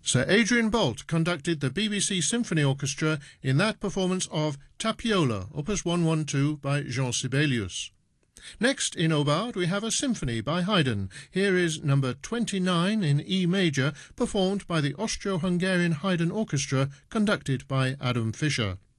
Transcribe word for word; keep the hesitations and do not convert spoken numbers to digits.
Sir Adrian Boult conducted the B B C Symphony Orchestra in that performance of Tapiola, opus one twelve by Jean Sibelius. Next, in Aubade, we have a symphony by Haydn. Here is number twenty-nine in E major, performed by the Austro-Hungarian Haydn Orchestra, conducted by Adam Fischer.